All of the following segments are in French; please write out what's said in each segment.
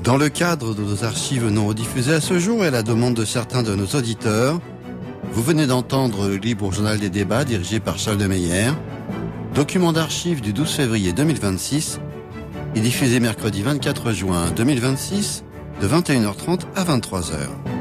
Dans le cadre de nos archives non rediffusées à ce jour et à la demande de certains de nos auditeurs, vous venez d'entendre le Libre Journal des débats dirigé par Charles de Meyer, document d'archives du 12 février 2026 et diffusé mercredi 24 juin 2026 de 21h30 à 23h.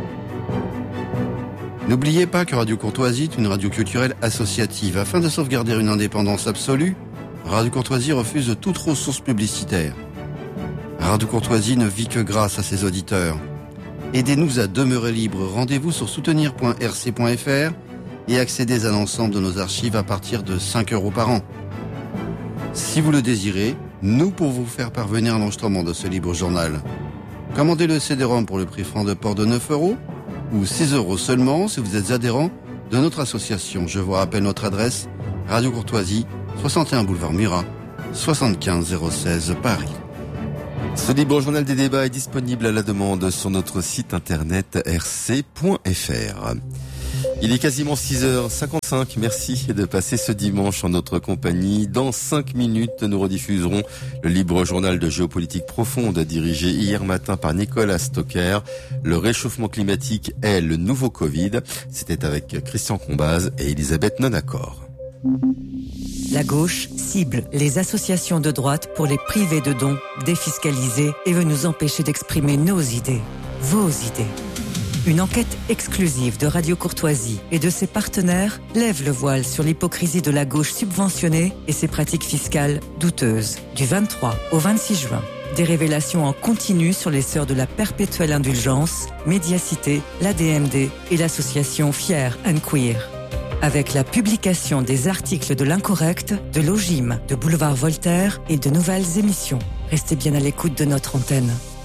N'oubliez pas que Radio Courtoisie est une radio culturelle associative. Afin de sauvegarder une indépendance absolue, Radio Courtoisie refuse toute ressource publicitaire. Radio Courtoisie ne vit que grâce à ses auditeurs. Aidez-nous à demeurer libres. Rendez-vous sur soutenir.rc.fr et accédez à l'ensemble de nos archives à partir de 5 € par an. Si vous le désirez, nous pouvons vous faire parvenir l'enregistrement de ce libre journal. Commandez le CD-ROM pour le prix franc de port de 9 € ou 6 € seulement si vous êtes adhérent de notre association. Je vous rappelle notre adresse, Radio Courtoisie, 61 boulevard Murat, 75 016 Paris. Ce libre journal des débats est disponible à la demande sur notre site internet rc.fr. Il est quasiment 6h55. Merci de passer ce dimanche en notre compagnie. Dans 5 minutes, nous rediffuserons le libre journal de géopolitique profonde dirigé hier matin par Nicolas Stocker. Le réchauffement climatique est le nouveau Covid. C'était avec Christian Combaz et Elisabeth Nonacor. La gauche cible les associations de droite pour les priver de dons, défiscaliser et veut nous empêcher d'exprimer nos idées, vos idées. Une enquête exclusive de Radio Courtoisie et de ses partenaires lève le voile sur l'hypocrisie de la gauche subventionnée et ses pratiques fiscales douteuses. Du 23 au 26 juin, des révélations en continu sur les sœurs de la perpétuelle indulgence, Médiacité, l'ADMD et l'association Fier and Queer. Avec la publication des articles de l'Incorrect, de l'Ogime, de Boulevard Voltaire et de nouvelles émissions. Restez bien à l'écoute de notre antenne.